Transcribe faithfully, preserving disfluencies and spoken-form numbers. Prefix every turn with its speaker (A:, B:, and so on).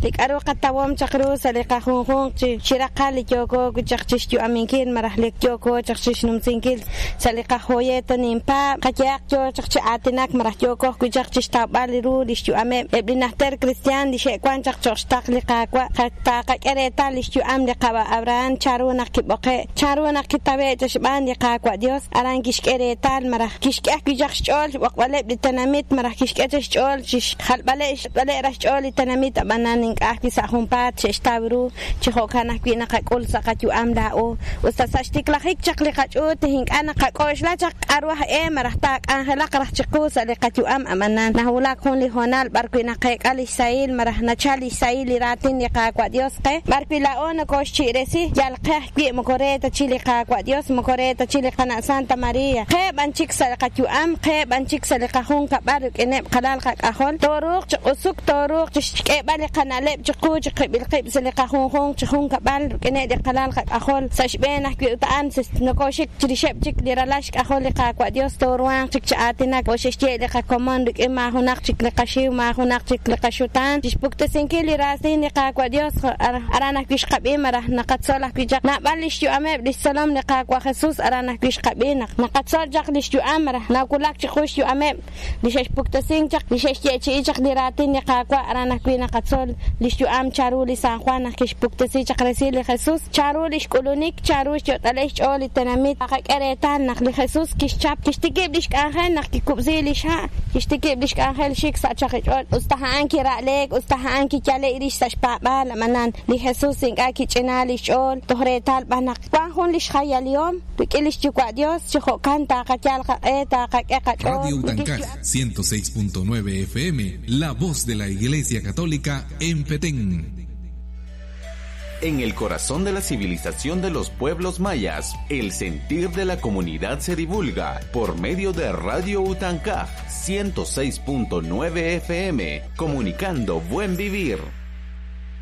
A: likaro katawom chakru salika junjun chi shirakali yoko kuchakchish yu aminkin marahlik yoko chakchish numsinkil salika hoyeto nimpa kayak yo chakchi atinak marah yoko kuchakchish tabali ru lishu ame eblinahter cristian lishe kwan chakchoshtak likakwa kakta kereta lishu am likaba abran charuna kiboke charuna kitabe chashban likakwa dios arangish kereta marah kishkah kuchakchol waqwale bitanamit marah kishketech chol chish khalbale bale rachol tanamit bananin kahki sahumpat chestabru chihokana kwina kakul sakatu amda o ustasashtik lahik chakli kachut hing ana kakosh la chak arwah e marahtak angela krah chikus alikatu am amanan nahula kun li honal barkwina kek ali sail marah nachali sail ratin ya kwa dios ke barkwila on kosh chiresi yalqah ki mokoreta chili kwa dios mokoreta chili kana santa maria ke banchik salakatu am ke banchik salakahun ka baruk ene qalal ka ahol toruk usuk toruk chike bali kanaleb chiku chike bilqib salika hon hon chihun ka bal ene de qalal ka ahol sashbena ki utaan sis nokoshik chirisheb chik diralash ka ahol ka kwa dios torwan chik chatina koshishte de ka command ke ma hunak chik le qashi ma hunak chik le qashutan chpukte sinkili rasin ka kwa dios arana kish qabi marah naqat salah ki jak na balish yu ameb lisalam le ka kwa jesus arana kish qabi naqat sal jak lish yu amra na kulak chikhush yu ameb lishash pukte sink jak lishash chi jak diratin ka kwa arana kwina qatsol lishu am charuli San Juan kish pukte si jak resile jesus charuli shkolonik charush yotalesh oli tanamit akaretan nakli jesus kish chap kish tikib lish angel nak kikubzi lisha kish tikib lish angel shik sa chakich ustahan ki ralek ustahan ki chale irish sash baba lamanan li jesus inga ki chinalish ol tohretal banak kwa hon lish khayal yom bikilish chukwa dios chiko kanta kachal eta kakeka
B: Radio Utancaj ciento seis punto nueve F M, la voz de la Iglesia Católica en Petén.
C: En el corazón de la civilización de los pueblos mayas, el sentir de la comunidad se divulga por medio de Radio Utancaj ciento seis punto nueve F M, comunicando buen vivir.